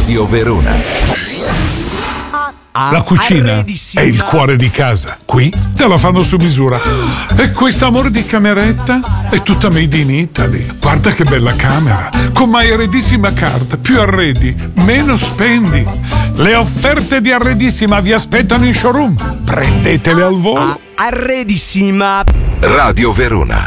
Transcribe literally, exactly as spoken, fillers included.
Radio Verona. La cucina è il cuore di casa. Qui te la fanno su misura. E quest'amore di cameretta è tutta made in Italy. Guarda che bella camera. Con My Arredissima Card. Più arredi, meno spendi. Le offerte di Arredissima vi aspettano in showroom. Prendetele al volo. Arredissima. Radio Verona.